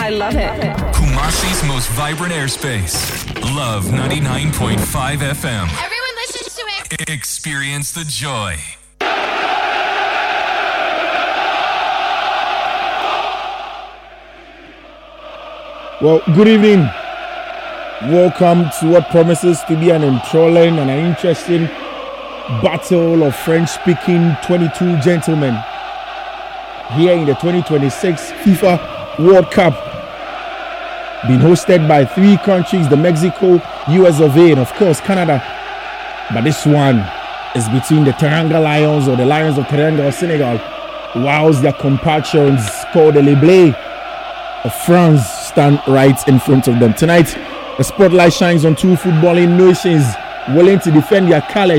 I love it. Kumasi's most vibrant airspace. Love 99.5 FM. Everyone listens to it. Experience the joy. Well, good evening. Welcome to what promises to be an enthralling and an interesting battle of French-speaking 22 gentlemen here in the 2026 FIFA World Cup, being hosted by three countries: the Mexico, US of A, and of course Canada. But this one is between the Teranga Lions, or the Lions of Teranga of Senegal, whilst their compatriots called the Les Bleus of France stand right in front of them. Tonight, the spotlight shines on two footballing nations willing to defend their colours,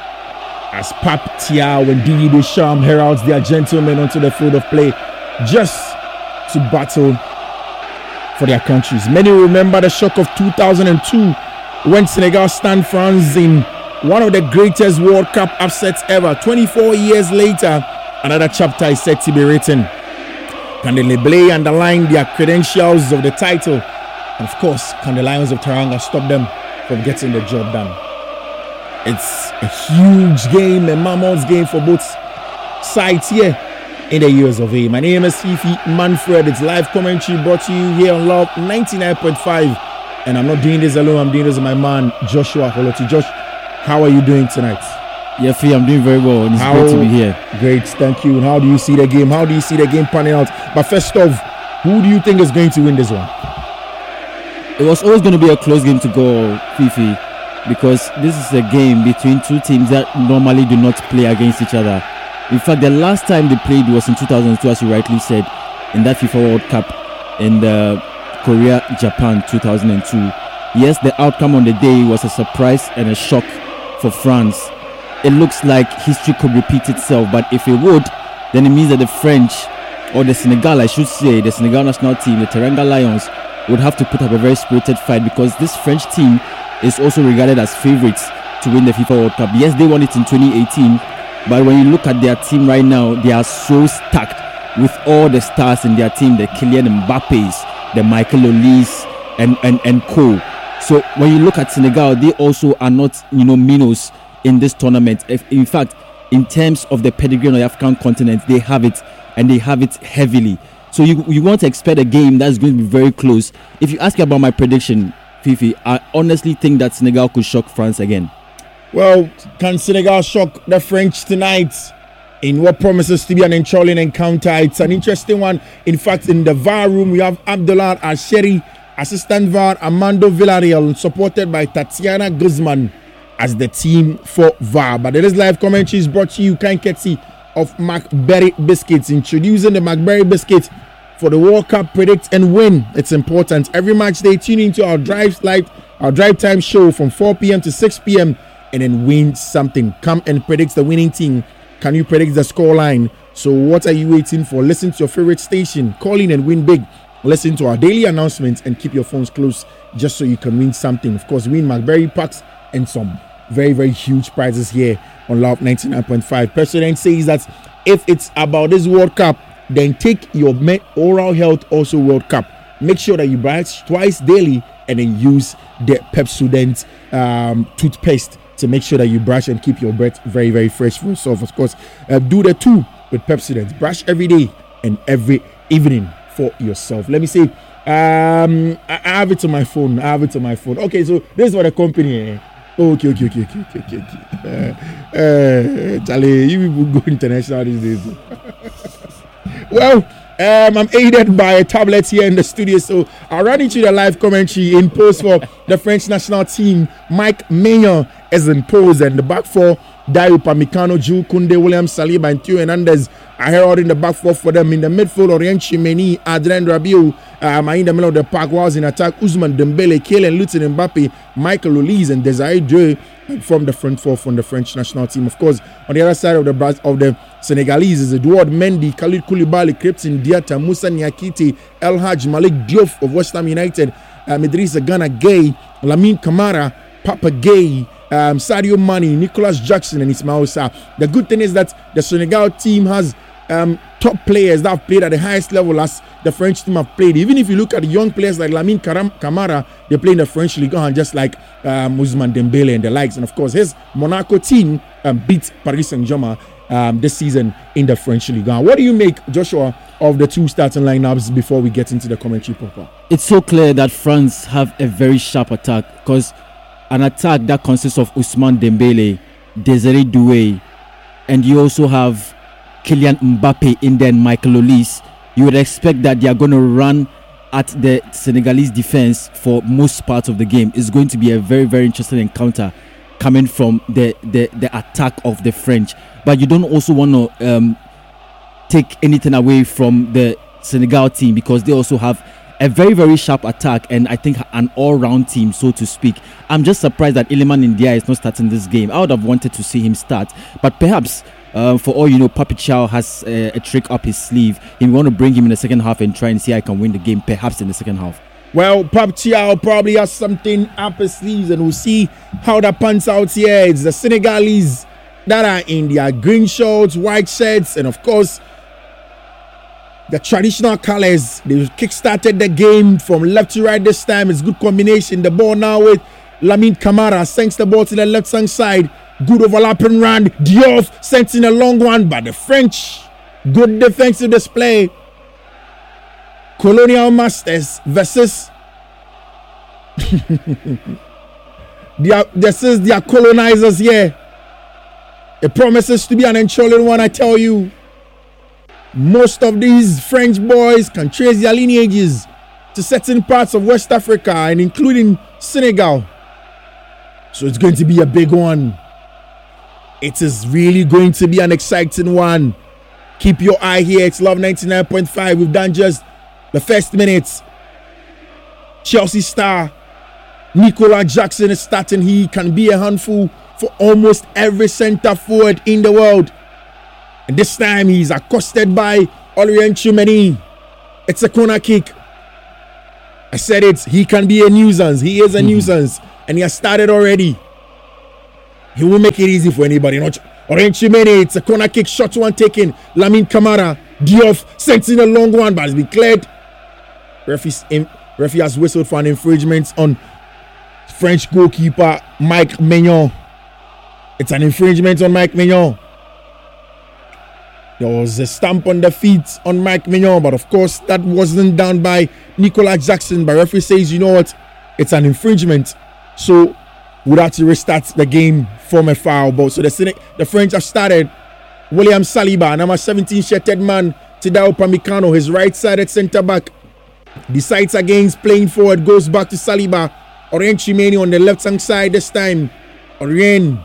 as Pape Thiaw and Didier Deschamps heralds their gentlemen onto the field of play just to battle for their countries. Many remember the shock of 2002 when Senegal stunned France in one of the greatest World Cup upsets ever. 24 years later, another chapter is set to be written. Can the Les Bleus underline their credentials of the title? And of course, can the Lions of Teranga stop them from getting the job done? It's a huge game, a mammoth game for both sides here in the US of A. My name is Fifi Manfred. It's live commentary brought to you here on Love 99.5. And I'm not doing this alone. I'm doing this with my man, Joshua Holoti. Josh, how are you doing tonight? Yeah, Fee, I'm doing very well, and it's great to be here. Great, thank you. And how do you see the game? How do you see the game panning out? But first off, who do you think is going to win this one? It was always going to be a close game to go, Fifi, because this is a game between two teams that normally do not play against each other. In fact, the last time they played was in 2002, as you rightly said, in that FIFA World Cup in the Korea-Japan 2002. Yes, the outcome on the day was a surprise and a shock for France. It looks like history could repeat itself, but if it would, then it means that the French, or the Senegal, I should say, the Senegal national team, the Teranga Lions, would have to put up a very spirited fight, because this French team is also regarded as favourites to win the FIFA World Cup. Yes, they won it in 2018, but when you look at their team right now, they are so stacked with all the stars in their team, the Kylian Mbappes, the Michael Olise, and co. So when you look at Senegal, they also are not, minnows in this tournament. In fact, in terms of the pedigree on the African continent, they have it, and they have it heavily. So you want to expect a game that's going to be very close. If you ask me about my prediction, Fifi, I honestly think that Senegal could shock France again. Well, can Senegal shock the French tonight in what promises to be an enthralling encounter? It's an interesting one. In fact, in the VAR room, we have Abdullah Al-Sheri, assistant VAR Armando Villarreal, supported by Tatiana Guzman as the team for VAR. But this live commentary is brought to you courtesy of McBerry Biscuits, introducing the McBerry Biscuit for the World Cup Predict and Win. It's important. Every match day, tune into our drive time show from 4 p.m. to 6 p.m. and then win something. Come and predict the winning team. Can you predict the scoreline? So what are you waiting for? Listen to your favorite station. Call in and win big. Listen to our daily announcements and keep your phones close just so you can win something. Of course, win McBerry packs and some very, very huge prizes here on Love 99.5. President says that if it's about this World Cup, then take your oral health also World Cup. Make sure that you brush twice daily and then use the Pepsodent toothpaste to make sure that you brush and keep your breath very, very fresh for yourself. Of course, do the two with Pepsodent. Brush every day and every evening for yourself. Let me see. I have it on my phone. Okay, so this is for the company. Okay. Charlie, you people go international these days. Well, I'm aided by a tablet here in the studio, so I'll run into the live commentary in post for the French national team. Mike Maignan is in pose, and the back four, Dayo Upamecano, Jules Koundé, William Saliba, and Theo Hernandez are heralding the back four for them. In the midfield, Orient Tchouameni, Adrien Rabiot are in the middle of the park, whilst in attack, Ousmane Dembele, Kylian Mbappe, Michael Olise, and Desiree Doué from the front four from the French national team. Of course, on the other side of the Senegalese is Edouard Mendy, Khalid Koulibaly, Kripton Diatta, Moussa Niakite, El Hadj Malik Diop of West Ham United, Idrissa Gana Gueye, Lamine Camara, Papa Gueye, Sadio Mane, Nicolas Jackson, and Ismail Sarr. The good thing is that the Senegal team has top players that have played at the highest level as the French team have played. Even if you look at the young players like Lamine Camara, they play in the French Ligue 1, just like Ousmane Dembele and the likes. And of course, his Monaco team beat Paris Saint-Germain this season in the French Ligue 1. What do you make, Joshua, of the two starting lineups before we get into the commentary proper? It's so clear that France have a very sharp attack, because an attack that consists of Ousmane Dembele, Desiré Doué, and you also have Kylian Mbappe in there and Michael Olise. You would expect that they are going to run at the Senegalese defense for most parts of the game. It's going to be a very, very interesting encounter coming from the attack of the French. But you don't also want to take anything away from the Senegal team, because they also have a very, very sharp attack and I think an all-round team, so to speak. I'm just surprised that Iliman Ndiaye is not starting this game. I would have wanted to see him start, but perhaps for all you know, Papi Thiaw has a trick up his sleeve. He want to bring him in the second half and try and see how he can win the game, perhaps in the second half. Well, Papi Thiaw probably has something up his sleeves, and we'll see how that pans out here. It's the Senegalese that are in their green shorts, white shirts, and of course, the traditional colors. They kick-started the game from left to right this time. It's good combination. The ball now with Lamine Camara sends the ball to the left-hand side. Good overlapping run. Diouf sends in a long one, but the French, good defensive display. Colonial Masters versus their colonizers here. It promises to be an enthralling one, I tell you. Most of these French boys can trace their lineages to certain parts of West Africa and including Senegal. So it's going to be a big one. It is really going to be an exciting one. Keep your eye here. It's Love 99.5. We've done just the first minutes. Chelsea star Nicolas Jackson is starting. He can be a handful for almost every centre forward in the world. And this time he's accosted by Aurélien Tchouameni. It's a corner kick. I said it. He can be a nuisance. He is a nuisance. And he has started already. He will make it easy for anybody. Not Aurélien Tchouameni. It's a corner kick. Shot one taken. Lamine Camara. Diouf sends in a long one, but it's been cleared. Referee has whistled for an infringement on French goalkeeper Mike Maignan. It's an infringement on Mike Maignan. There was a stamp on the feet on Mike Maignan, but of course that wasn't done by Nicolas Jackson. But referee says, you know what, it's an infringement, so we'd have to restart the game from a foul ball. So the French have started. William Saliba, number 17 shirted man, Tadao Upamecano, his right-sided centre-back, decides against playing forward, goes back to Saliba. Aurélien Tchouameni on the left-hand side this time. Aurélien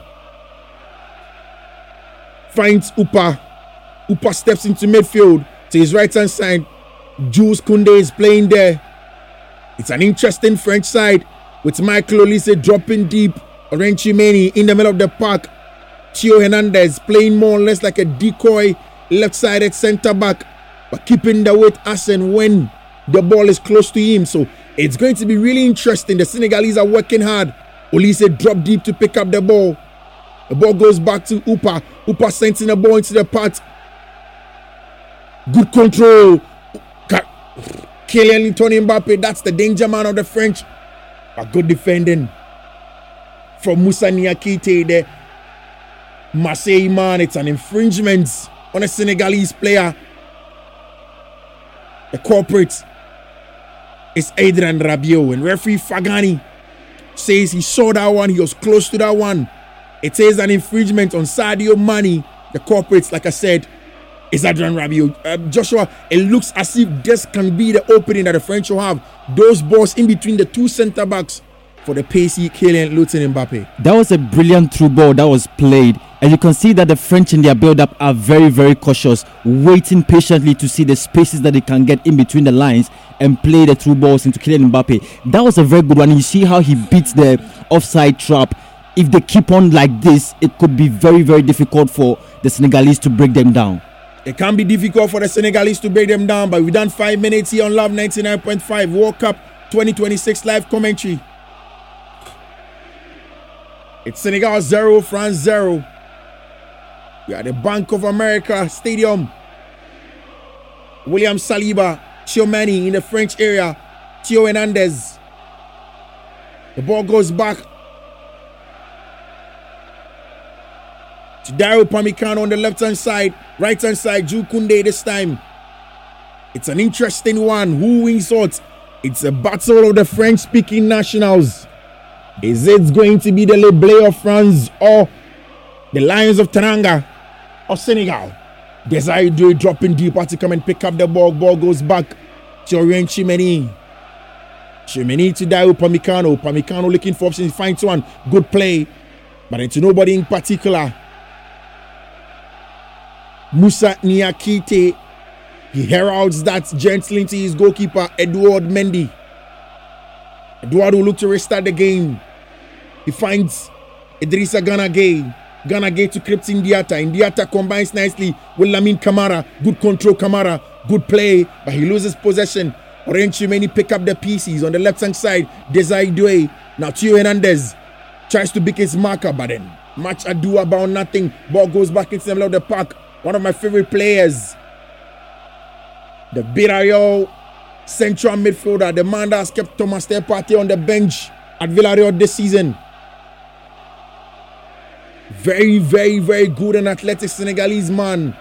finds Upa. Upa steps into midfield to his right-hand side. Jules Koundé is playing there. It's an interesting French side with Michael Olise dropping deep. Aurélien Tchouameni in the middle of the park. Theo Hernandez playing more or less like a decoy left-sided centre-back, but keeping the weight as and when the ball is close to him. So it's going to be really interesting. The Senegalese are working hard. Olise dropped deep to pick up the ball. The ball goes back to Upa. Upa sends in the ball into the path. Good control. Kylian Mbappe, that's the danger man of the French. A good defending from Moussa Niakite there. Marseille man, it's an infringement on a Senegalese player. The culprit is Adrien Rabiot, and referee Fagani says he saw that one, he was close to that one. It is an infringement on Sadio Mane. The culprit, like I said, is Adrien Rabiot. Joshua, it looks as if this can be the opening that the French will have. Those balls in between the two centre backs for the pacey Kylian Mbappe. That was a brilliant through ball that was played, and you can see that the French in their build-up are very, very cautious, waiting patiently to see the spaces that they can get in between the lines and play the through balls into Kylian Mbappe. That was a very good one. You see how he beats the offside trap. If they keep on like this, it could be very, very difficult for the Senegalese to break them down. It can be difficult for the Senegalese to break them down, but we've done 5 minutes here on Love 99.5 World Cup 2026 live commentary. It's Senegal 0, France 0. We are at the Bank of America Stadium. William Saliba, Tchouameni in the French area. Theo Hernandez. The ball goes back to Daryl Upamecano on the left-hand side. Right-hand side, Jules Koundé this time. It's an interesting one. Who wins out? It's a battle of the French-speaking nationals. Is it going to be the Le Bleu of France or the Lions of Teranga or Senegal? Desire Doué dropping deep to come and pick up the ball. Ball goes back to Aurélien Tchouameni. Tchouameni to Daryl Upamecano. Upamecano looking for options. He finds one. Good play. But into nobody in particular. Moussa Niakite. He heralds that gently to his goalkeeper, Edouard Mendy. Edouard will look to restart the game. He finds Idrissa Gana Gueye. Gana Gueye to Krépin Diatta. Diatta combines nicely with Lamine Camara. Good control, Camara. Good play, but he loses possession. Aurélien Tchouameni pick up the pieces on the left-hand side. Desire Doué. Now Theo Hernandez tries to beat his marker, but then much ado about nothing. Ball goes back into the middle of the park. One of my favorite players. The Villarreal central midfielder. The man that has kept Thomas Partey on the bench at Villarreal this season. Very, very, very good and athletic Senegalese man.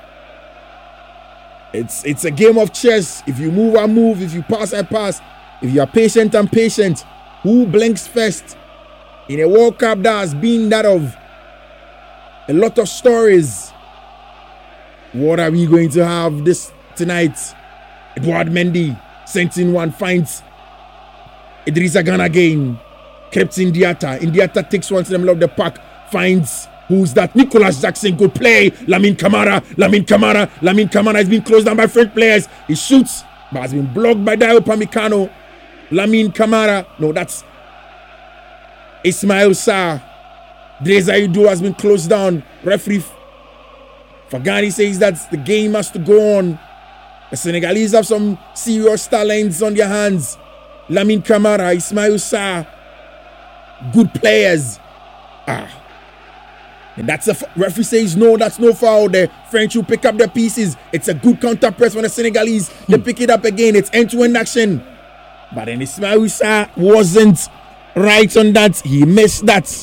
It's a game of chess. If you move, I move. If you pass, I pass. If you are patient, I'm patient. Who blinks first? In a World Cup that has been that of a lot of stories. What are we going to have this tonight? Edouard Mendy sends in one, finds Idrissa Gana Gueye. Krépin Diatta. Diatta takes one to the middle of the park. Finds who's that? Nicolas Jackson. Good play. Lamine Camara has been closed down by French players. He shoots, but has been blocked by Daryl Upamecano. Lamine Camara. No, that's Ismail Sarr. Desire Doué has been closed down. Referee Fagani says that the game has to go on. The Senegalese have some serious talents on their hands. Lamine Camara, Ismail Sarr. Good players. And that's a referee says no, that's no foul. The French will pick up the pieces. It's a good counter press from the Senegalese. They pick it up again. It's end-to-end action. But then Ismail Sarr wasn't right on that. He missed that.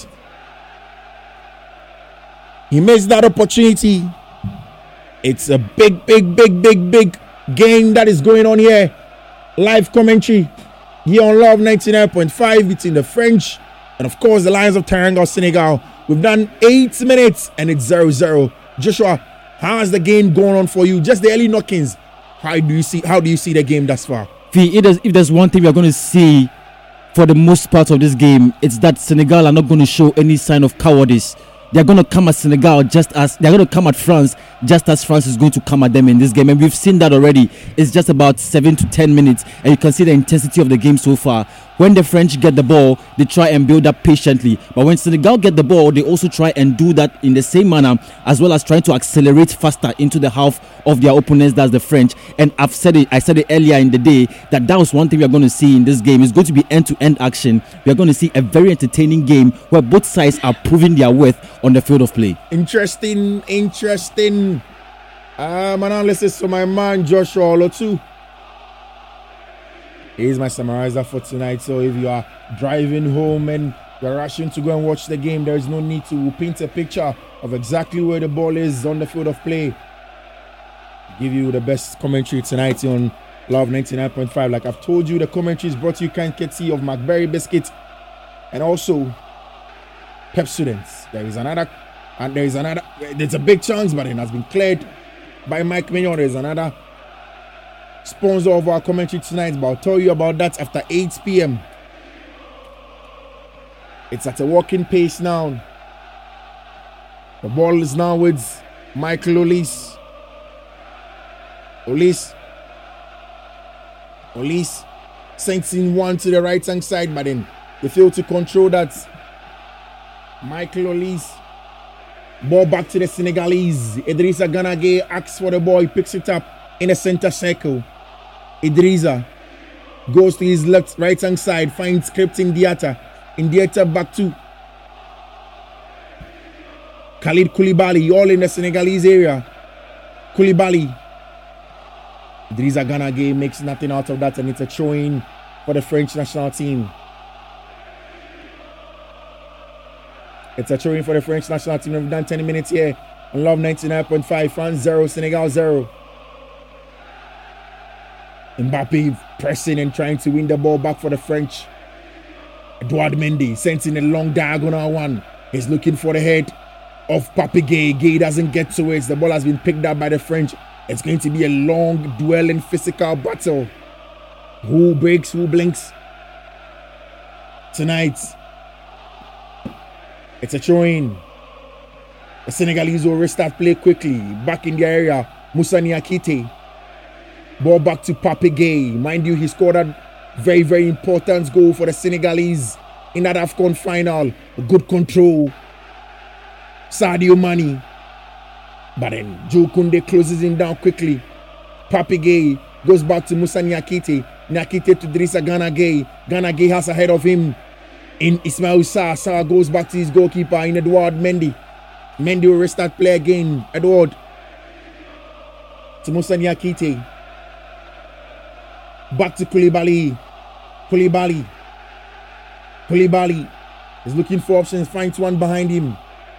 He missed that opportunity. It's a big game that is going on here. Live commentary here on Love 99.5 between the French and of course the Lions of Teranga, Senegal. We've done 8 minutes and it's 0-0. Joshua, how has the game gone on for you? Just the early knockings. How do you see the game thus far? If there's one thing we are going to see for the most part of this game, it's that Senegal are not going to show any sign of cowardice. They're going to come at Senegal they're going to come at France just as France is going to come at them in this game. And we've seen that already. It's just about 7 to 10 minutes. And you can see the intensity of the game so far. When the French get the ball, they try and build up patiently. But when Senegal get the ball, they also try and do that in the same manner, as well as trying to accelerate faster into the half of their opponents, that's the French. And I said it earlier in the day that was one thing we are going to see in this game. It's going to be end-to-end action. We are going to see a very entertaining game where both sides are proving their worth on the field of play. Interesting. Analysis from my man Joshua Olotu. Here's my summarizer for tonight. So if you are driving home and you're rushing to go and watch the game, there is no need to. We'll paint a picture of exactly where the ball is on the field of play. Give you the best commentary tonight on Love 99.5. Like I've told you, the commentary is brought to you courtesy of McBerry Biscuit and also Pepsodent. There's a big chance, but it has been cleared by Mike Mignon. There's another sponsor of our commentary tonight, but I'll tell you about that after 8 p.m. It's at a walking pace now. The ball is now with Michael Olise. Olise sends in one to the right hand side, but then they fail to control that. Michael Olise. Ball back to the Senegalese. Idrissa Gana Gueye asks for the ball. He picks it up in the center circle. Idrissa goes to his right hand side, finds Krépin Diatta. Diatta back to Khalid Koulibaly, all in the Senegalese area. Koulibaly Idrissa Gana Gueye makes nothing out of that, and it's a throw-in for the French national team. It's a throw-in for the French national team. We've done 10 minutes here on Love 99.5. France 0, Senegal 0. Mbappe pressing and trying to win the ball back for the French. Edouard Mendy sends in a long diagonal one. He's looking for the head of Pape Gueye. Gueye doesn't get to it. The ball has been picked up by the French. It's going to be a long, dueling, physical battle. Who breaks, who blinks? Tonight, it's a throw-in. The Senegalese will restart play quickly. Back in the area, Moussa Niakite. Ball back to Pape Gueye. Mind you, he scored a very, very important goal for the Senegalese in that AFCON final. Good control. Sadio Mane. But then Joe Koundé closes him down quickly. Pape Gueye goes back to Moussa Niakite. Niakite to Idrissa Gana Gueye. Gana Gueye has ahead of him in Ismail Sarr. Sarr goes back to his goalkeeper in Edouard Mendy. Mendy will restart play again. Edouard to Moussa Niakite. Back to Koulibaly. Koulibaly is looking for options. Finds one behind him.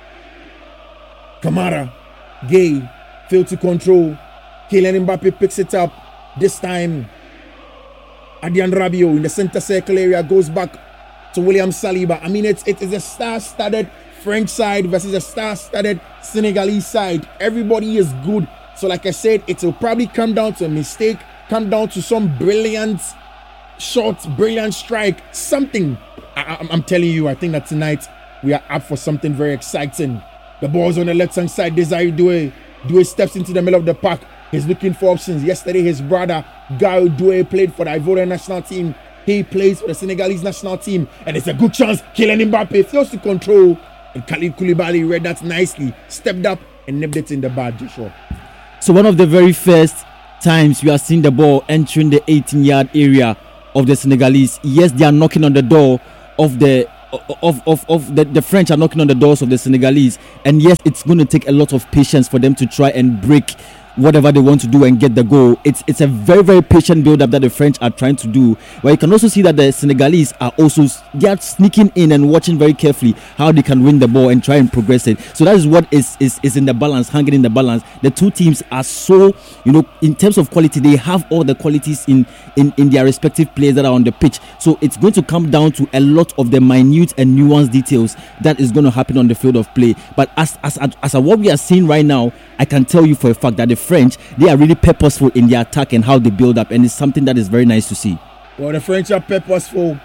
Kamara. Gueye failed to control. Kylian Mbappe picks it up. This time, Adrien Rabiot in the center circle area goes back to William Saliba. I mean, it is a star-studded French side versus a star-studded Senegalese side. Everybody is good. So like I said, it will probably come down to a mistake, come down to some brilliant shot, brilliant strike, something. I'm telling you, I think that tonight we are up for something very exciting. The ball's on the left-hand side. Desire Doué. Doué steps into the middle of the park. He's looking for options. Yesterday, his brother, Gaël Doué, played for the Ivorian national team. He plays for the Senegalese national team. And it's a good chance. Kylian Mbappe fails to control. And Khalid Koulibaly read that nicely. Stepped up and nipped it in the bud, Joshua. So one of the very first times we are seeing the ball entering the 18-yard area of the Senegalese. Yes, they are knocking on the door of the French are knocking on the doors of the Senegalese, and yes, it's going to take a lot of patience for them to try and break whatever they want to do and get the goal. It's a very, very patient build-up that the French are trying to do. But you can also see that the Senegalese are also, they are sneaking in and watching very carefully how they can win the ball and try and progress it. So that is what is in the balance, hanging in the balance. The two teams are so, in terms of quality, they have all the qualities in their respective players that are on the pitch. So it's going to come down to a lot of the minute and nuanced details that is going to happen on the field of play. But as what we are seeing right now, I can tell you for a fact that the French, they are really purposeful in their attack and how they build up, and it's something that is very nice to see. Well, the French are purposeful,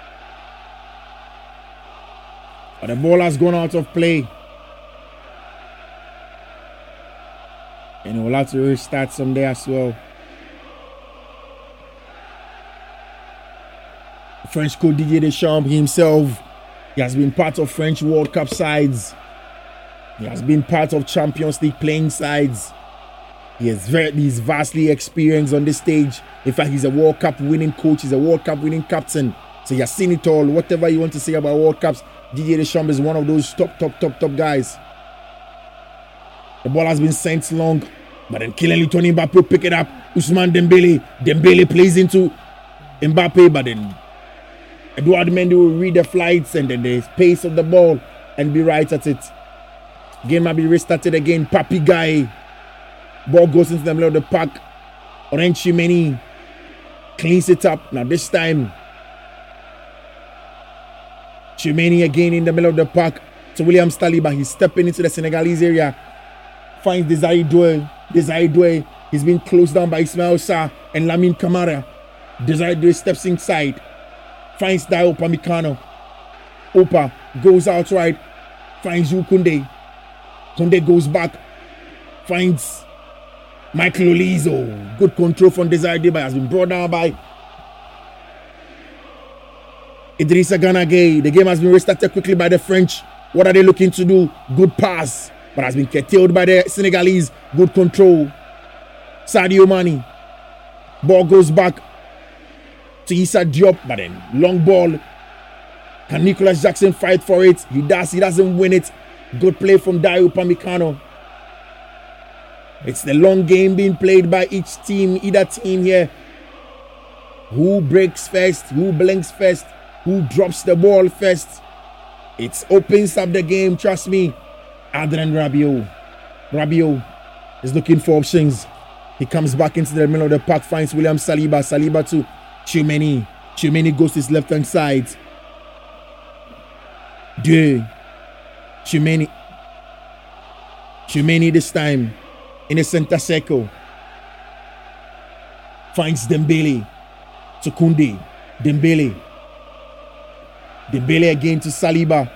but the ball has gone out of play, and we'll have to restart some there as well. The French coach Didier Deschamps himself, he has been part of French World Cup sides. He has been part of Champions League playing sides. He's vastly experienced on this stage. In fact, he's a World Cup winning coach. He's a World Cup winning captain. So he has seen it all. Whatever you want to say about World Cups, Didier Deschamps is one of those top guys. The ball has been sent long, but then Kylian Mbappe will pick it up. Ousmane Dembele plays into Mbappe, but then Edouard Mendy will read the flights and then the pace of the ball and be right at it. Game might be restarted again. Pape Gueye. Ball goes into the middle of the park. Orange Tchouameni cleans it up. Now this time, Tchouameni again in the middle of the park to William Saliba. He's stepping into the Senegalese area. Finds Desire Doué. He's been closed down by Ismail Sarr and Lamine Camara. Desire Doué steps inside. Finds Dayot Upamecano. Opa goes outright. Finds Jules Koundé. Koundé goes back. Finds Michael Olizo. Good control from Desire Doué, has been brought down by Idrissa Gana Gueye. The game has been restarted quickly by the French. What are they looking to do? Good pass, but has been curtailed by the Senegalese. Good control. Sadio Mane. Ball goes back to Issa Diop, but then long ball. Can Nicolas Jackson fight for it? He does. He doesn't win it. Good play from Dayot Upamecano. It's the long game being played by each team, either team here. Who breaks first? Who blinks first? Who drops the ball first? It opens up the game, trust me. Adrien Rabiot. Rabiot is looking for options. He comes back into the middle of the park, finds William Saliba. Saliba to Tchouameni. Tchouameni goes to his left-hand side. Tchouameni. Tchouameni this time in the center circle. Finds Dembele to Koundé. Dembele again to Saliba.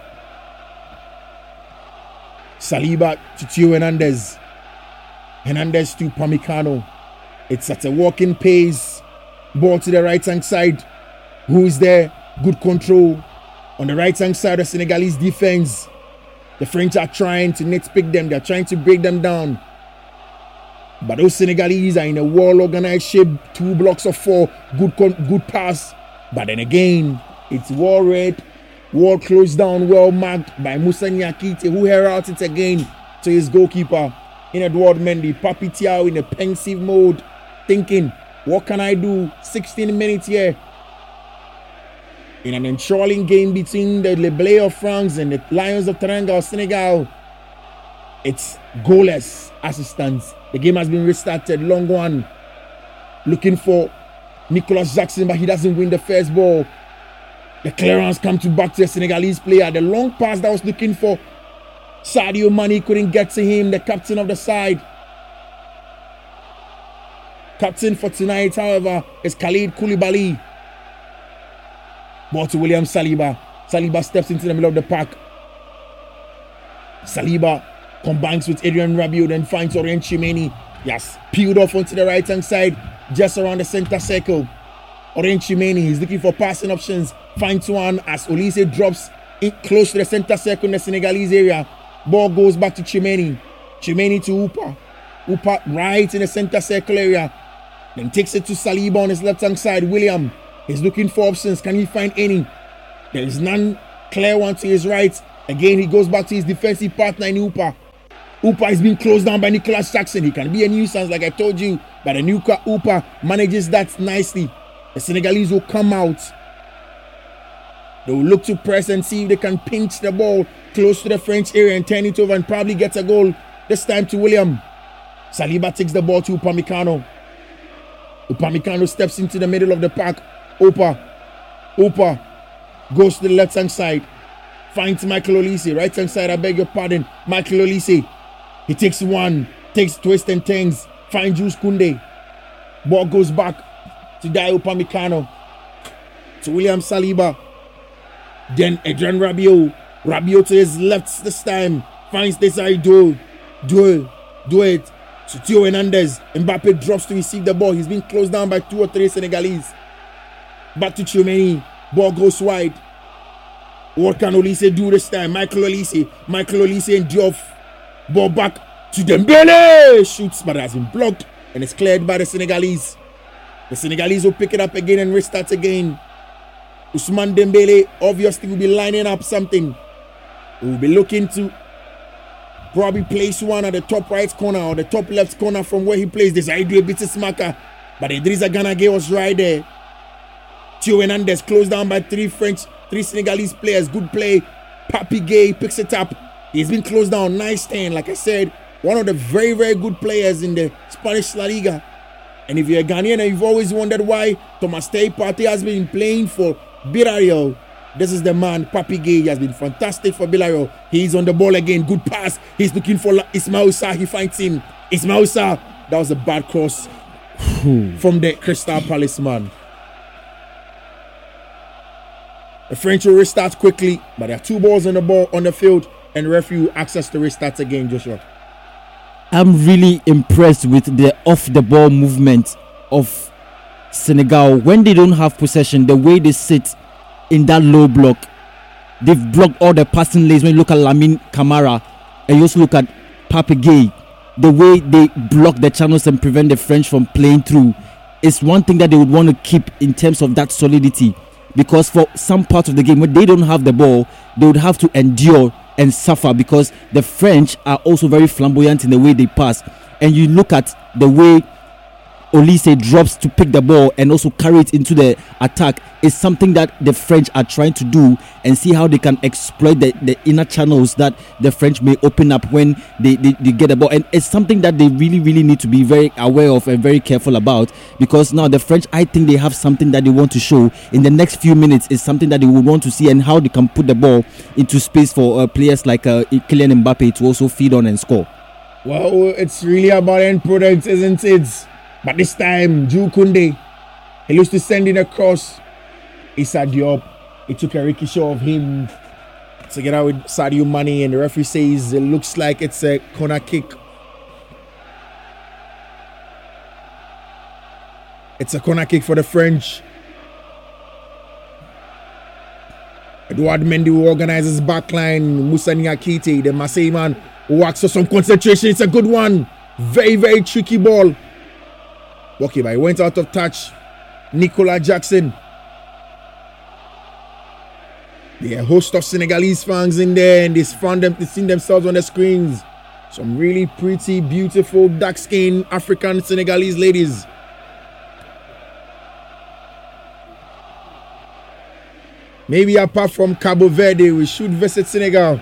Saliba to Theo Hernandez. Hernandez to Upamecano. It's at a walking pace. Ball to the right-hand side. Who's there? Good control. On the right-hand side of Senegalese defense. The French are trying to nitpick them. They're trying to break them down. But those Senegalese are in a well-organized shape. 2 blocks of 4. Good pass. But then again, it's well read. Well closed down. Well marked by Moussa Niakite, who heralds it again to his goalkeeper in Edouard Mendy. Papi Thiaw in a pensive mode. Thinking, what can I do? 16 minutes here. In an enthralling game between the Le Bleu of France and the Lions of Teranga of Senegal. It's goalless assistance. The game has been restarted. Long one. Looking for Nicolas Jackson, but he doesn't win the first ball. The clearance comes back to the Senegalese player. The long pass that was looking for Sadio Mane couldn't get to him, the captain of the side. Captain for tonight, however, is Khalid Koulibaly. Ball to William Saliba. Saliba steps into the middle of the park. Saliba combines with Adrien Rabiot and finds Aurélien Tchouameni. Yes, peeled off onto the right-hand side, just around the center circle. Aurélien Tchouameni is looking for passing options. Finds one as Olise drops in close to the center circle in the Senegalese area. Ball goes back to Tchouameni. Tchouameni to Upa. Upa right in the center circle area. Then takes it to Saliba on his left-hand side. William is looking for options. Can he find any? There is none clear one to his right. Again, he goes back to his defensive partner in Upa. Upa is being closed down by Nicolas Jackson. He can be a nuisance, like I told you, but the new Upa manages that nicely. The Senegalese will come out. They will look to press and see if they can pinch the ball close to the French area and turn it over and probably get a goal. This time to William. Saliba takes the ball to Upamecano. Upamecano steps into the middle of the park. Upa goes to the left-hand side. Finds Michael Olise. Right-hand side, I beg your pardon. Michael Olise. He takes one. Takes twist and turns. Finds Jules Koundé. Ball goes back to Dayot Upamecano. To William Saliba. Then Adrien Rabiot. Rabiot to his left this time. Finds Desiree Doué. Doué to Theo Hernandez. Mbappe drops to receive the ball. He's been closed down by 2 or 3 Senegalese. Back to Tchouameni. Ball goes wide. What can Olise do this time? Michael Olise and Diop. Ball back to Dembele. Shoots, but it has been blocked and it's cleared by the Senegalese. The Senegalese will pick it up again and restart again. Ousmane Dembele obviously will be lining up something. He will be looking to probably place one at the top right corner or the top left corner from where he plays this Idris Bitismaka. But Idrissa Gana Gueye was right there. Theo Hernandez closed down by 3 Senegalese players. Good play. Papi Gueye picks it up. He's been closed down. Nice stand. Like I said, one of the very, very good players in the Spanish La Liga. And if you're a Ghanaian and you've always wondered why Thomas Partey has been playing for Villarreal, this is the man. Papi Gueye has been fantastic for Villarreal. He's on the ball again. Good pass. He's looking for Ismail Sarr. He finds him. Ismail Sarr. That was a bad cross from the Crystal Palace man. The French will restart quickly, but there are 2 balls on the field, and the referee will access to restart again, Joshua. I'm really impressed with the off-the-ball movement of Senegal. When they don't have possession, the way they sit in that low block, they've blocked all the passing lanes. When you look at Lamine Camara, and you also look at Papi Gueye, the way they block the channels and prevent the French from playing through is one thing that they would want to keep in terms of that solidity. Because for some part of the game, when they don't have the ball, they would have to endure and suffer because the French are also very flamboyant in the way they pass. and you look at the way Olise drops to pick the ball and also carry it into the attack, is something that the French are trying to do, and see how they can exploit the inner channels that the French may open up when they get the ball. And it's something that they really need to be very aware of and very careful about, because now the French, I think they have something that they want to show in the next few minutes. Is something that they will want to see, and how they can put the ball into space for players like Kylian Mbappe to also feed on and score. Well, it's really about end product, isn't it? But this time, Jules Koundé, he used to send it across. Issa Diop, he took a ricochet of him together with Sadio Mane, and the referee says it looks like it's a corner kick. It's a corner kick for the French. Edouard Mendy, who organizes backline. Moussa Niakhaté, the Marseille man, who asks for some concentration. It's a good one. Very tricky ball. Okay, but he went out of touch. Nicolas Jackson. There are a host of Senegalese fans in there, and they've seen themselves on the screens. Some really pretty, beautiful, dark-skinned African Senegalese ladies. Maybe apart from Cabo Verde, we should visit Senegal.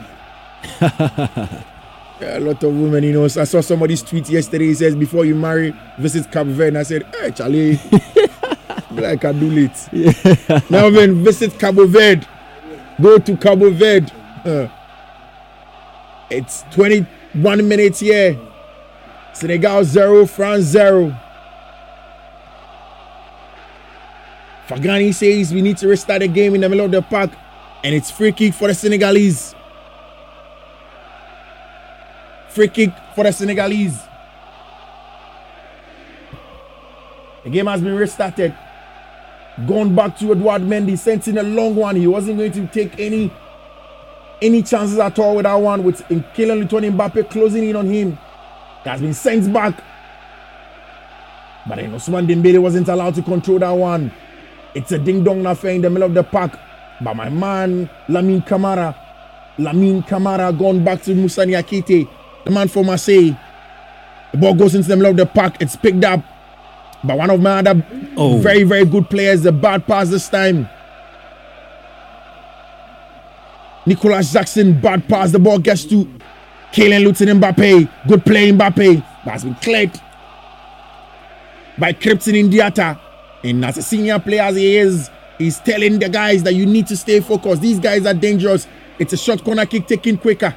A lot of women, I saw somebody's tweet yesterday. He says, before you marry, visit Cabo Verde. And I said, hey, Charlie, I can do it. Yeah. Now then, visit Cabo Verde. Go to Cabo Verde. It's 21 minutes here. Senegal 0, France 0. Fagani says we need to restart the game in the middle of the park. And it's free kick for the Senegalese. Free kick for the Senegalese. The game has been restarted. Gone back to Edouard Mendy, sent in a long one. He wasn't going to take any chances at all with that one, with Kylian Mbappe closing in on him. It has been sent back. But then Ousmane Dembele wasn't allowed to control that one. It's a ding-dong affair in the middle of the park. But my man, Lamine Camara gone back to Moussa Niakhaté, the man for Marseille. The ball goes into the middle of the park. It's picked up by one of my other very good players. The bad pass this time. Nicolas Jackson, bad pass. The ball gets to Kylian Mbappe. Good play, Mbappe. But has been cleared by Kripton Ndiata. And as a senior player as he is, he's telling the guys that you need to stay focused. These guys are dangerous. It's a short corner kick taken quicker.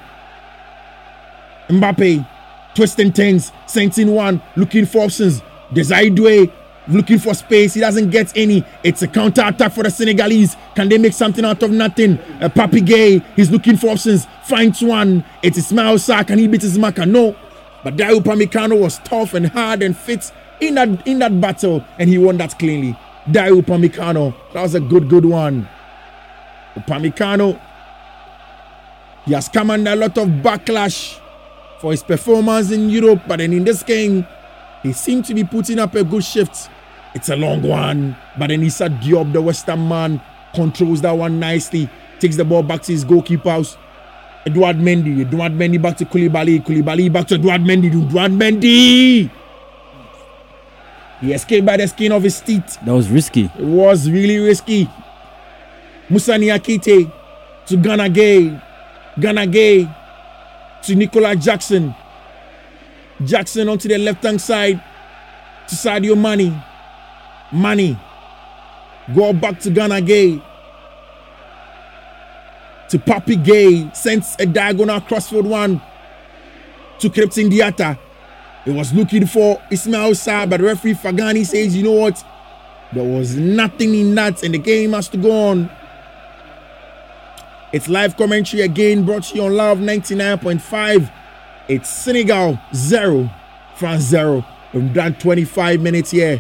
Mbappe twisting things, sending one, looking for options. Desire Doué looking for space. He doesn't get any. It's a counter attack for the Senegalese. Can they make something out of nothing? Papi Gay, he's looking for options. Finds one. It's Ismail Sarr. Can he beat his marker? No. But Dayot Upamecano was tough and hard and fit in that battle, and he won that cleanly. Dayot Upamecano, that was a good one. Upamecano, he has come under a lot of backlash for his performance in Europe, but then in this game, he seemed to be putting up a good shift. It's a long one, but then Issa Diop, the Western man, controls that one nicely, takes the ball back to his goalkeeper house. Edouard Mendy back to Koulibaly back to Edouard Mendy. He escaped by the skin of his teeth. That was risky. It was really risky. Moussa Niakhaté to Gana Gueye to Nicolas Jackson. Jackson onto the left-hand side to Sadio Mane. Go back to Gana Gueye. To Papi Gay. Sends a diagonal crossfield one to Kripton Ndiata. He was looking for Ismail Sarr, but referee Fagani says, you know what? There was nothing in that, and the game has to go on. It's live commentary again, brought to you on Love 99.5. It's Senegal 0, France 0. We've done 25 minutes here.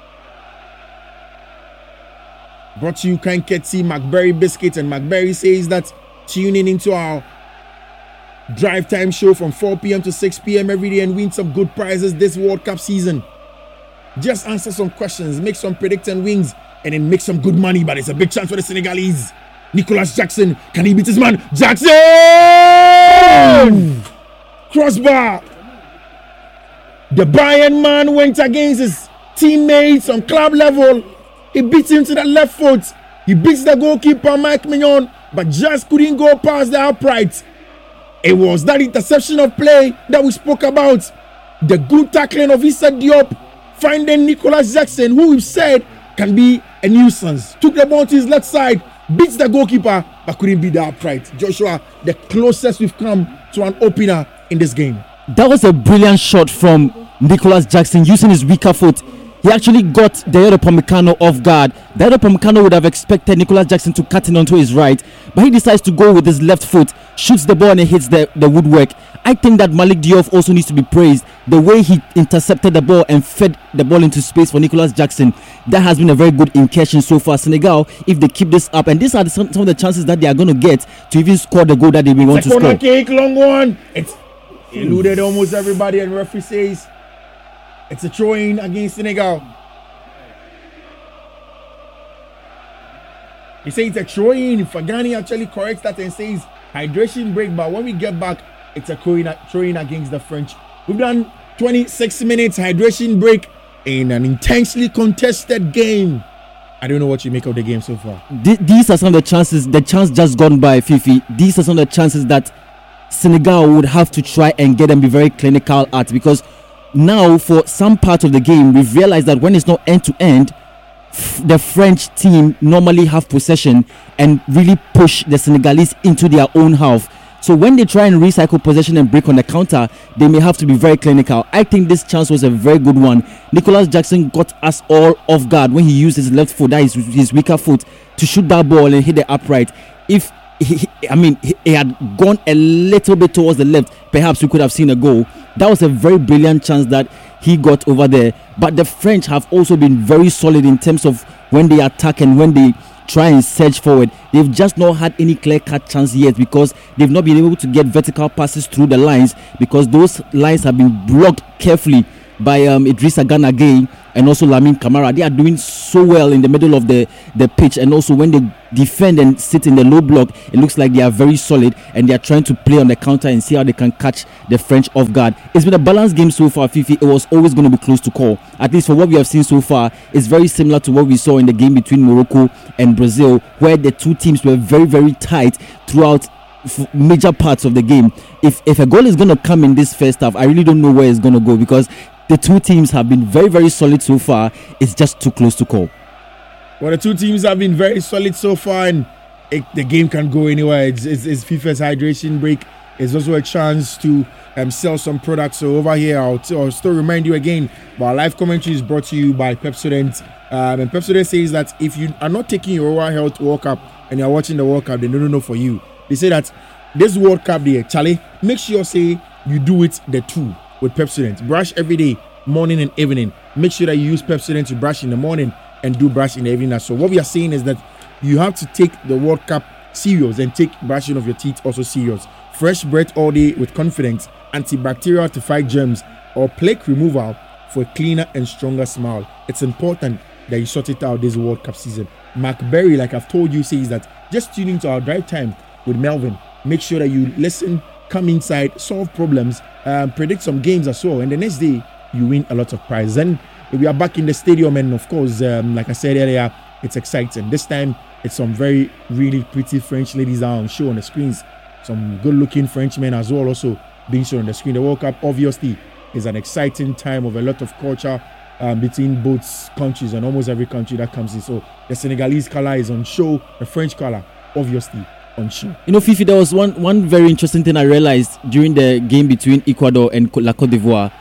Brought to you Kanketsi, McBerry Biscuits, and McBerry says that tuning into our drive time show from 4 p.m. to 6 p.m. every day and win some good prizes this World Cup season. Just answer some questions, make some prediction wins, and then make some good money. But it's a big chance for the Senegalese. Nicolas Jackson, can he beat his man? Jackson! Crossbar! The Bayern man went against his teammates on club level. He beat him to the left foot. He beats the goalkeeper, Mike Mignon, but just couldn't go past the upright. It was that interception of play that we spoke about. The good tackling of Issa Diop, finding Nicolas Jackson, who we said can be a nuisance. Took the ball to his left side, beats the goalkeeper, but couldn't beat the upright. Joshua, the closest we've come to an opener in this game. That was a brilliant shot from Nicolas Jackson using his weaker foot. He actually got Dayot Upamecano off guard. Dayot Upamecano would have expected Nicolas Jackson to cut in onto his right, but he decides to go with his left foot, shoots the ball and it hits the woodwork. I think that Malik Diop also needs to be praised. The way he intercepted the ball and fed the ball into space for Nicolas Jackson, that has been a very good incursion so far. Senegal, if they keep this up, and these are some of the chances that they are going to get to even score the goal that they want to score. Kick, long one. It's eluded almost everybody, and referee says it's a throw-in against Senegal. He says it's a throw-in. Fagani actually corrects that and says hydration break, but when we get back, it's a throw-in against the French. We've done 26 minutes hydration break in an intensely contested game. I don't know what you make of the game so far. These are some of the chances, the chance just gone by, Fifi. These are some of the chances that Senegal would have to try and get and be very clinical at, because now for some part of the game we've realized that when it's not end-to-end, the French team normally have possession and really push the Senegalese into their own half. So when they try and recycle possession and break on the counter, they may have to be very clinical. I think this chance was a very good one. Nicolas Jackson got us all off guard when he used his left foot, that is his weaker foot, to shoot that ball and hit the upright. If he had gone a little bit towards the left, perhaps we could have seen a goal. That was a very brilliant chance that he got over there. But the French have also been very solid in terms of when they attack and when they try and surge forward. They've just not had any clear-cut chance yet, because they've not been able to get vertical passes through the lines, because those lines have been blocked carefully by Idrissa Gana Gueye and also Lamine Camara. They are doing so well in the middle of the pitch, and also when they defend and sit in the low block, it looks like they are very solid and they are trying to play on the counter and see how they can catch the French off guard. It's been a balanced game so far, Fifi. It was always going to be close to call. At least for what we have seen so far, it's very similar to what we saw in the game between Morocco and Brazil, where the two teams were very, very tight throughout major parts of the game. If a goal is going to come in this first half, I really don't know where it's going to go, because the two teams have been very, very solid so far. It's just too close to call. Well, the two teams have been very solid so far, and the game can go anywhere. It's FIFA's hydration break. It's also a chance to sell some products. So over here, I'll still remind you again, our live commentary is brought to you by Pepsodent. And Pepsodent says that if you are not taking your oral health World Cup and you're watching the World Cup, then no for you. They say that this World Cup day, Charlie, make sure say you do it the two with Pepsodent. Brush every day, morning and evening. Make sure that you use Pepsodent to brush in the morning and do brush in the evening. So what we are saying is that you have to take the World Cup serious and take brushing of your teeth also serious. Fresh breath all day with confidence, antibacterial to fight germs, or plaque removal for a cleaner and stronger smile. It's important that you sort it out this World Cup season. Mark Berry, like I've told you, says that just tune into our drive time with Melvin. Make sure that you listen, come inside, solve problems, predict some games as well, and the next day you win a lot of prizes. And we are back in the stadium, and of course, like I said earlier, it's exciting. This time it's some very really pretty French ladies are on show on the screens, some good looking Frenchmen as well also being shown on the screen. The World Cup obviously is an exciting time of a lot of culture between both countries and almost every country that comes in. So the Senegalese color is on show, the French color obviously on show. You know, Fifi, there was one very interesting thing I realized during the game between Ecuador and La Côte d'Ivoire.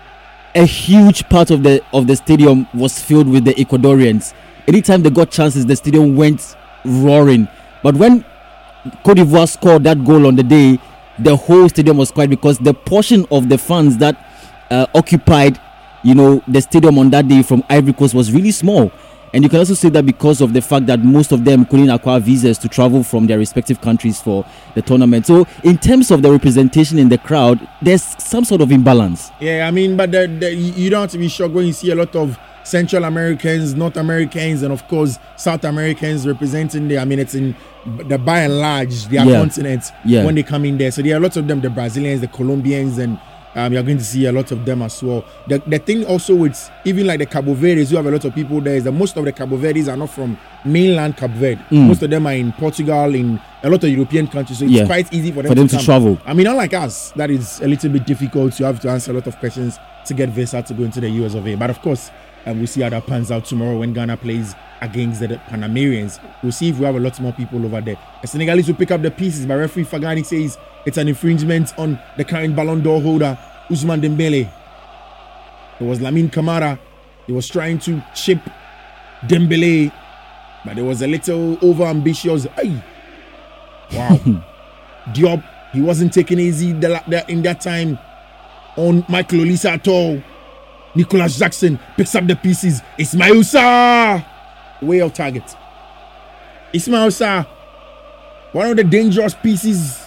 A huge part of the stadium was filled with the Ecuadorians. Anytime they got chances, the stadium went roaring. But when Côte d'Ivoire scored that goal on the day, the whole stadium was quiet, because the portion of the fans that occupied, the stadium on that day from Ivory Coast was really small. And you can also say that because of the fact that most of them couldn't acquire visas to travel from their respective countries for the tournament. So in terms of the representation in the crowd, there's some sort of imbalance. Yeah, I mean, but you don't have to be shocked when you see a lot of Central Americans, North Americans, and of course South Americans representing there. I mean, it's in the by and large their continent when they come in there. So there are lots of them, the Brazilians, the Colombians, and You're going to see a lot of them as well. The thing also with even like the Cabo Verdes, you have a lot of people there, is that most of the Cabo Verdes are not from mainland Cabo Verde. Most of them are in Portugal, in a lot of European countries, so it's quite easy for them to travel. I mean, unlike us, that is a little bit difficult. You have to answer a lot of questions to get visa to go into the US of A. But of course, we'll see how that pans out tomorrow when Ghana plays against the Panamerians. We'll see if we have a lot more people over there. The Senegalese will pick up the pieces, but referee Fagani says it's an infringement on the current Ballon d'Or holder, Ousmane Dembele. It was Lamine Camara. He was trying to chip Dembele, but it was a little over-ambitious. Ay. Wow. Diop, he wasn't taking easy in that time on Michael Olise at all. Nicholas Jackson picks up the pieces. Ismail Sarr, way off target. Ismail Sarr, one of the dangerous pieces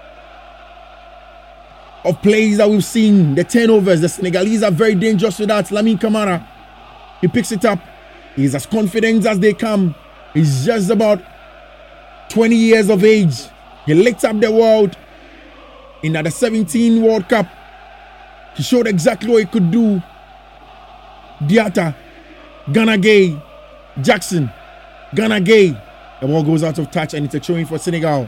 of plays that we've seen. The turnovers, the Senegalese are very dangerous with that. Lamine Camara, he picks it up. He's as confident as they come. He's just about 20 years of age. He lit up the world in the 17 World Cup. He showed exactly what he could do. Diatta, Gana Gueye, Jackson, Gana Gueye. The ball goes out of touch and it's a throw-in for Senegal.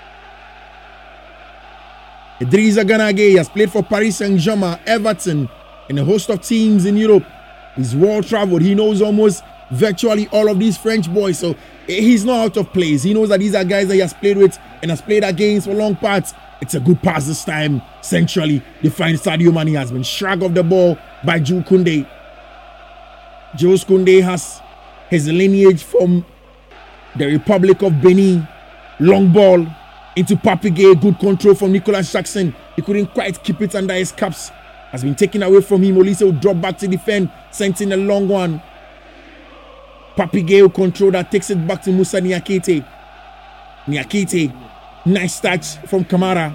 Idrissa Gana Gueye has played for Paris Saint-Germain, Everton, and a host of teams in Europe. He's world-traveled. He knows almost virtually all of these French boys, so he's not out of place. He knows that these are guys that he has played with and has played against for long parts. It's a good pass this time. Centrally, they find Sadio Mane has been shrugged off the ball by Jules Koundé. Jules Koundé has his lineage from the Republic of Benin. Long ball into Pape Gueye. Good control from Nicholas Jackson. He couldn't quite keep it under his cups. Has been taken away from him. Olise will drop back to defend. Sent in a long one. Pape Gueye will control that. Takes it back to Moussa Niakhaté. Niakhaté. Nice touch from Kamara.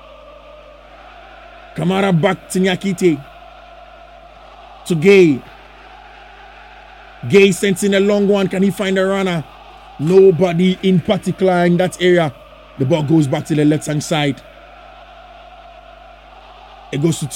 Kamara back to Niakhaté. To Gueye. Gueye sends in a long one. Can he find a runner? Nobody in particular in that area. The ball goes back to the left-hand side. It goes to